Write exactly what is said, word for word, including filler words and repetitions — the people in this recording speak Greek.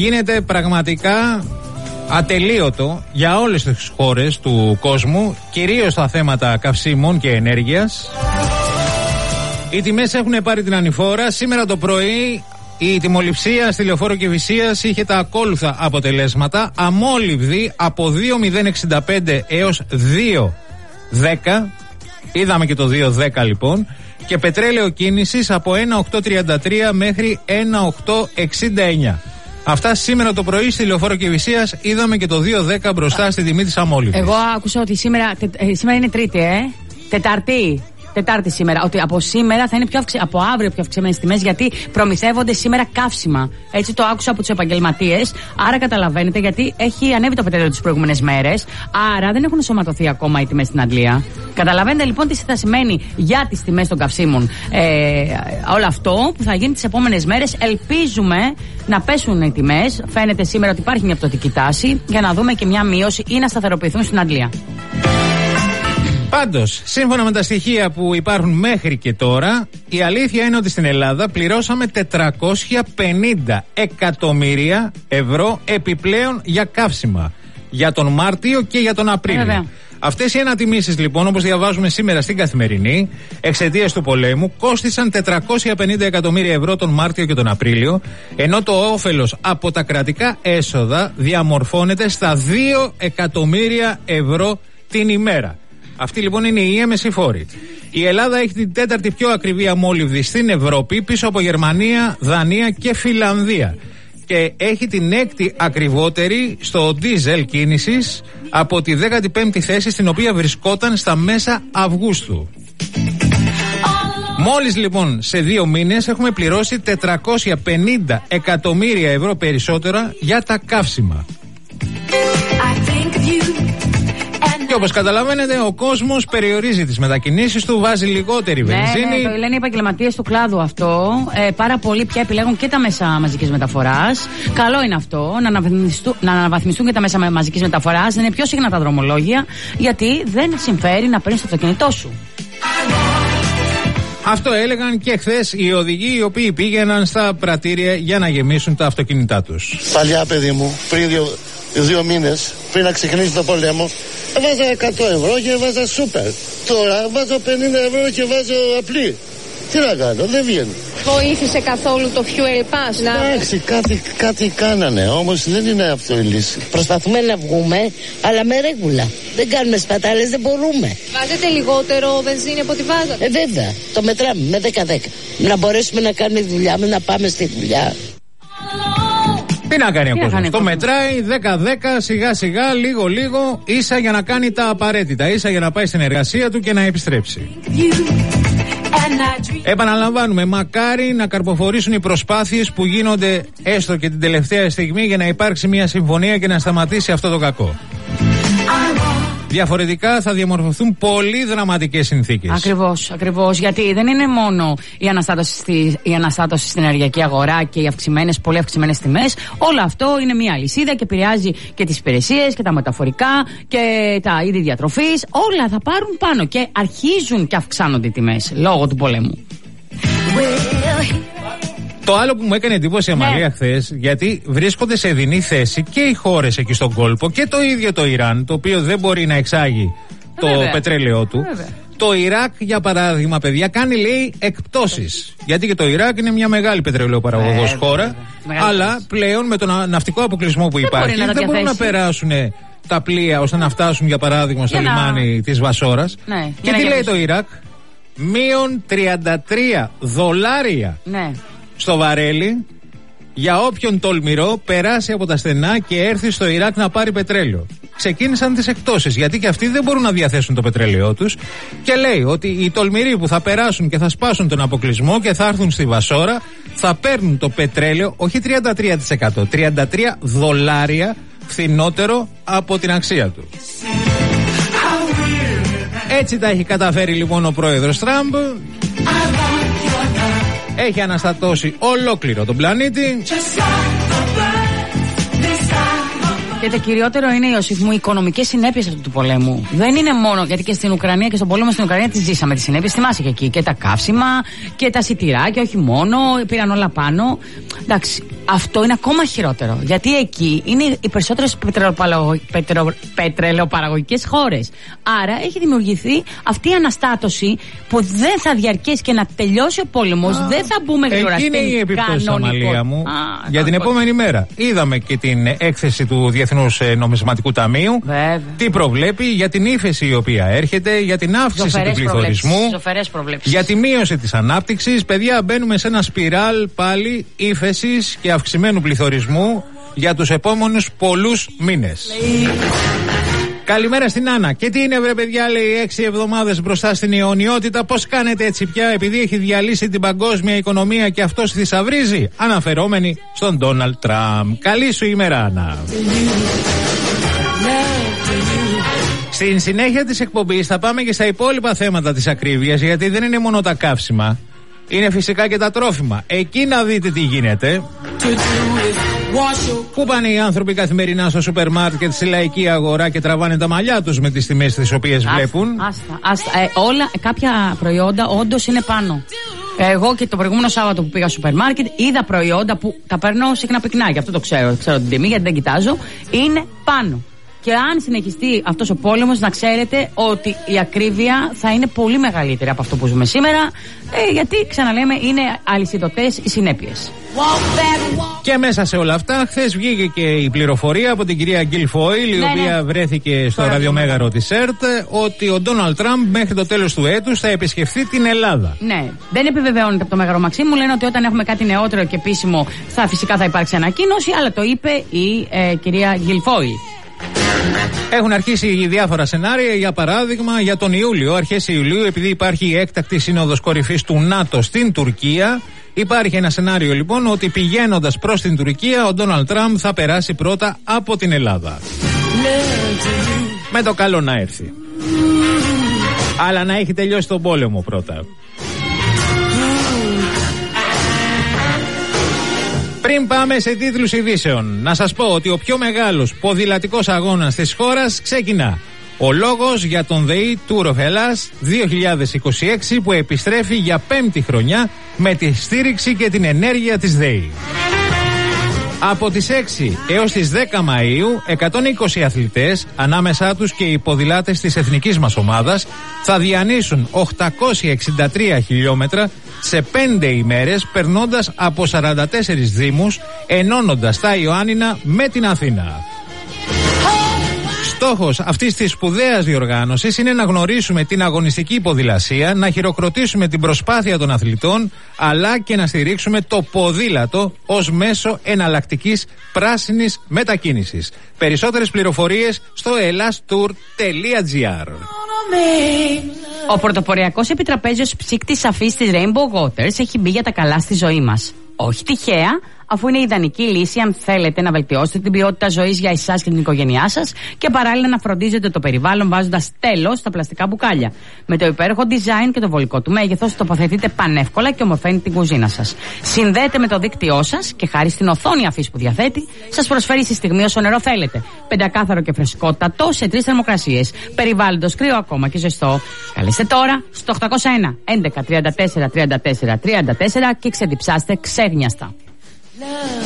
γίνεται πραγματικά ατελείωτο για όλες τις χώρες του κόσμου, κυρίως στα θέματα καυσίμων και ενέργειας. Οι τιμές έχουν πάρει την ανηφόρα. Σήμερα το πρωί η τιμοληψία στη Λεωφόρο Κηφισίας είχε τα ακόλουθα αποτελέσματα. Αμόλυβδη από δύο μηδέν εξήντα πέντε έως δύο δέκα. Είδαμε και το δύο δέκα λοιπόν. Και πετρέλαιο κίνησης από ένα οκτώ τριάντα τρία μέχρι ένα οκτώ εξήντα εννιά. Αυτά σήμερα το πρωί στη Λεωφόρο Κηφισίας. Είδαμε και το δύο δέκα μπροστά στη τιμή της αμόλυβδης. Εγώ άκουσα ότι σήμερα, τε, ε, σήμερα είναι Τρίτη, ε. Τετάρτη. Τετάρτη σήμερα. Ότι από σήμερα θα είναι πιο αυξη... από αύριο πιο αυξημένες τιμές, γιατί προμηθεύονται σήμερα καύσιμα. Έτσι το άκουσα από τους επαγγελματίες. Άρα καταλαβαίνετε, γιατί έχει ανέβει το πετρέλαιο τις προηγούμενες μέρες. Άρα δεν έχουν ενσωματωθεί ακόμα οι τιμές στην Αγγλία. Καταλαβαίνετε λοιπόν τι θα σημαίνει για τις τιμές των καυσίμων ε, όλο αυτό που θα γίνει τις επόμενες μέρες. Ελπίζουμε να πέσουν οι τιμές. Φαίνεται σήμερα ότι υπάρχει μια πτωτική τάση, για να δούμε και μια μείωση ή να σταθεροποιηθούν στην Αγγλία. Πάντως, σύμφωνα με τα στοιχεία που υπάρχουν μέχρι και τώρα, η αλήθεια είναι ότι στην Ελλάδα πληρώσαμε τετρακόσια πενήντα εκατομμύρια ευρώ επιπλέον για καύσιμα. Για τον Μάρτιο και για τον Απρίλιο. Βέβαια. Αυτές οι ανατιμήσεις λοιπόν, όπως διαβάζουμε σήμερα στην Καθημερινή, εξαιτίας του πολέμου, κόστησαν τετρακόσια πενήντα εκατομμύρια ευρώ τον Μάρτιο και τον Απρίλιο, ενώ το όφελος από τα κρατικά έσοδα διαμορφώνεται στα δύο εκατομμύρια ευρώ την ημέρα. Αυτή λοιπόν είναι η έμεση φόρη. Η Ελλάδα έχει την τέταρτη πιο ακριβή αμόλυβδη στην Ευρώπη, πίσω από Γερμανία, Δανία και Φιλανδία. Και έχει την έκτη ακριβότερη στο ντίζελ κίνησης από τη δέκατη πέμπτη θέση, στην οποία βρισκόταν στα μέσα Αυγούστου. Μόλις λοιπόν σε δύο μήνες έχουμε πληρώσει τετρακόσια πενήντα εκατομμύρια ευρώ περισσότερα για τα καύσιμα. Και όπως καταλαβαίνετε, ο κόσμος περιορίζει τις μετακινήσεις του, βάζει λιγότερη βενζίνη. Ναι, ναι, το λένε οι επαγγελματίες του κλάδου αυτό. Ε, πάρα πολλοί πια επιλέγουν και τα μέσα μαζικής μεταφοράς. Καλό είναι αυτό, να αναβαθμιστούν, να αναβαθμιστούν και τα μέσα μαζικής μεταφοράς. Να είναι πιο συχνά τα δρομολόγια, γιατί δεν συμφέρει να παίρνεις το αυτοκίνητό σου. Αυτό έλεγαν και χθες οι οδηγοί, οι οποίοι πήγαιναν στα πρατήρια για να γεμίσουν τα αυτοκίνητά τους. Παλιά, παιδί μου, πριν δύο, δύο μήνες, πριν να ξεκινήσει το πόλεμο, βάζα εκατό ευρώ και βάζα σούπερ. Τώρα βάζω πενήντα ευρώ και βάζω απλή. Τι να κάνω, δεν βγαίνει. Βοήθησε καθόλου το fuel pass? Εντάξει, κάτι, κάτι κάνανε, όμως δεν είναι αυτό η λύση. Προσπαθούμε να βγούμε, αλλά με ρέγουλα. Δεν κάνουμε σπατάλες, δεν μπορούμε. Βάζετε λιγότερο βενζίνη από ό,τι βάζατε? Ε, βέβαια, το μετράμε με δέκα δέκα. Να μπορέσουμε να κάνουμε τη δουλειά μας, να πάμε στη δουλειά. Τι να κάνει ο κόσμος? Το μετράει δέκα δέκα, σιγά σιγά, λίγο λίγο, ίσα για να κάνει τα απαραίτητα, ίσα για να πάει στην εργασία του και να επιστρέψει. Επαναλαμβάνουμε, μακάρι να καρποφορήσουν οι προσπάθειες που γίνονται έστω και την τελευταία στιγμή για να υπάρξει μια συμφωνία και να σταματήσει αυτό το κακό. Διαφορετικά θα διαμορφωθούν πολύ δραματικές συνθήκες. Ακριβώς, ακριβώς. Γιατί δεν είναι μόνο η αναστάτωση, στη, η αναστάτωση στην ενεργειακή αγορά και οι αυξημένες, πολύ αυξημένες τιμές. Όλο αυτό είναι μια αλυσίδα και επηρεάζει και τις υπηρεσίες και τα μεταφορικά και τα είδη διατροφής. Όλα θα πάρουν πάνω και αρχίζουν και αυξάνονται οι τιμές λόγω του πολέμου. Το άλλο που μου έκανε εντύπωση, Αμαλία, ναι, χθες, γιατί βρίσκονται σε δινή θέση και οι χώρες εκεί στον κόλπο και το ίδιο το Ιράν, το οποίο δεν μπορεί να εξάγει το Βέβαια. πετρέλαιό του. Βέβαια. Το Ιράκ, για παράδειγμα, παιδιά, κάνει, λέει, εκπτώσεις. Γιατί και το Ιράκ είναι μια μεγάλη πετρελαιοπαραγωγός χώρα, Μεγάλη αλλά θέση. πλέον με τον ναυτικό αποκλεισμό που δεν υπάρχει δεν διαθέσει. μπορούν να περάσουν τα πλοία ώστε να φτάσουν, για παράδειγμα, στο για λιμάνι να... της Βασόρας. Ναι, και τι λέει το Ιράκ? Μείον τριάντα τρία δολάρια. Ναι. Στο βαρέλι για όποιον τολμηρό περάσει από τα στενά και έρθει στο Ιράκ να πάρει πετρέλαιο. Ξεκίνησαν τις εκπτώσεις, γιατί και αυτοί δεν μπορούν να διαθέσουν το πετρέλαιό τους, και λέει ότι οι τολμηροί που θα περάσουν και θα σπάσουν τον αποκλεισμό και θα έρθουν στη Βασόρα θα παίρνουν το πετρέλαιο όχι τριάντα τρία τοις εκατό, τριάντα τρία δολάρια φθηνότερο από την αξία του. Έτσι τα έχει καταφέρει λοιπόν ο πρόεδρος Τραμπ. Έχει αναστατώσει ολόκληρο τον πλανήτη. Και το κυριότερο είναι, Ιωσήφ μου, οι οικονομικές συνέπειες αυτού του πολέμου. Δεν είναι μόνο, γιατί και στην Ουκρανία και στον πόλεμο στην Ουκρανία τις ζήσαμε τις συνέπειες. Θυμάσαι και εκεί και τα καύσιμα και τα σιτηρά και όχι μόνο. Πήραν όλα πάνω. Εντάξει, Αυτό είναι ακόμα χειρότερο. Γιατί εκεί είναι οι περισσότερες πετρελαιοπαραγωγικές χώρες. Άρα έχει δημιουργηθεί αυτή η αναστάτωση που δεν θα διαρκέσει και να τελειώσει ο πόλεμος. Α, δεν θα μπούμε γρήγορα. Εκεί είναι η επίπτωση, Αμαλία μου. Α, για την επόμενη μέρα. Είδαμε και την έκθεση του Διεθνούς Νομισματικού Ταμείου. Βέβαια. Τι προβλέπει για την ύφεση η οποία έρχεται, για την αύξηση Ζοφερές του πληθωρισμού, για τη μείωση της ανάπτυξης. Παιδιά, μπαίνουμε σε ένα σπιράλ πάλι ύφεσης και αυξημένου πληθωρισμού για τους επόμενους πολλούς μήνες. Καλημέρα στην Άννα. Και τι είναι, βρε παιδιά, λέει, έξι εβδομάδες μπροστά στην αιωνιότητα. Πώς κάνετε έτσι πια, επειδή έχει διαλύσει την παγκόσμια οικονομία και αυτός θησαυρίζει? Αναφερόμενοι στον Ντόναλντ Τραμπ. Καλή σου ημέρα, Άννα. Στην συνέχεια της εκπομπής θα πάμε και στα υπόλοιπα θέματα της ακρίβειας, γιατί δεν είναι μόνο τα καύσιμα. Είναι φυσικά και τα τρόφιμα. Εκεί να δείτε τι γίνεται. Πού πάνε οι άνθρωποι καθημερινά στο σούπερ μάρκετ, στη λαϊκή αγορά και τραβάνε τα μαλλιά τους με τις τιμές τις οποίες βλέπουν? Άστα, άστα. Ε, όλα, κάποια προϊόντα όντως είναι πάνω. Εγώ και το προηγούμενο Σάββατο που πήγα στο σούπερ μάρκετ είδα προϊόντα που τα παίρνω συχνά πυκνά, γι' αυτό το ξέρω. Ξέρω την τιμή γιατί δεν κοιτάζω. Είναι πάνω. Και αν συνεχιστεί αυτός ο πόλεμος, να ξέρετε ότι η ακρίβεια θα είναι πολύ μεγαλύτερη από αυτό που ζούμε σήμερα, ε, γιατί, ξαναλέμε, είναι αλυσιδωτές οι συνέπειες. Και μέσα σε όλα αυτά, χθες βγήκε και η πληροφορία από την κυρία Γκίλ Φόιλ, η ναι, οποία ναι. βρέθηκε στο ραδιομέγαρο της ΕΡΤ, ότι ο Ντόναλντ Τραμπ μέχρι το τέλος του έτους θα επισκεφθεί την Ελλάδα. Ναι, δεν επιβεβαιώνεται από το Μέγαρο Μαξίμου. Λένε ότι όταν έχουμε κάτι νεότερο και επίσημο, θα φυσικά θα υπάρξει ανακοίνωση, αλλά το είπε η ε, κυρία Γκίλ Φόιλ. Έχουν αρχίσει διάφορα σενάρια, για παράδειγμα για τον Ιούλιο, αρχές Ιουλίου, επειδή υπάρχει η έκτακτη σύνοδος κορυφής του ΝΑΤΟ στην Τουρκία. Υπάρχει ένα σενάριο λοιπόν ότι πηγαίνοντας προς την Τουρκία ο Ντόναλντ Τραμπ θα περάσει πρώτα από την Ελλάδα. Με το καλό να έρθει. Αλλά να έχει τελειώσει τον πόλεμο πρώτα. Πριν πάμε σε τίτλους ειδήσεων, να σας πω ότι ο πιο μεγάλος ποδηλατικός αγώνας της χώρας ξεκινά. Ο λόγος για τον ΔΕΗ Tour of Hellas δύο χιλιάδες είκοσι έξι που επιστρέφει για πέμπτη χρονιά με τη στήριξη και την ενέργεια της ΔΕΗ. Από τις έξι έως τις δέκα Μαΐου, εκατόν είκοσι αθλητές, ανάμεσά τους και οι ποδηλάτες της εθνικής μας ομάδας, θα διανύσουν οκτακόσια εξήντα τρία χιλιόμετρα σε πέντε ημέρες, περνώντας από σαράντα τέσσερις δήμους, ενώνοντας τα Ιωάννινα με την Αθήνα. Στόχος αυτής της σπουδαίας διοργάνωσης είναι να γνωρίσουμε την αγωνιστική ποδηλασία, να χειροκροτήσουμε την προσπάθεια των αθλητών, αλλά και να στηρίξουμε το ποδήλατο ως μέσο εναλλακτικής πράσινης μετακίνησης. Περισσότερες πληροφορίες στο ellastour τελεία gr. Ο πρωτοποριακός επιτραπέζιος ψύκτης αφής της Rainbow Waters έχει μπει για τα καλά στη ζωή μας. Όχι τυχαία, αφού είναι η ιδανική λύση αν θέλετε να βελτιώσετε την ποιότητα ζωής για εσάς και την οικογένειά σας και παράλληλα να φροντίζετε το περιβάλλον βάζοντας τέλος στα πλαστικά μπουκάλια. Με το υπέροχο design και το βολικό του μέγεθος τοποθετείτε πανεύκολα και ομορφαίνει την κουζίνα σας. Συνδέεται με το δίκτυό σας και χάρη στην οθόνη αφής που διαθέτει, σας προσφέρει στη στιγμή όσο νερό θέλετε. Πεντακάθαρο και φρεσκότατο σε τρεις θερμοκρασίες. Περιβάλλοντος κρύο ακόμα και ζεστό. Καλέστε τώρα στο οκτώ μηδέν ένα έντεκα τριάντα τέσσερα τριάντα τέσσερα τριάντα τέσσερα και ξεδιψάστε ξέγνιαστα.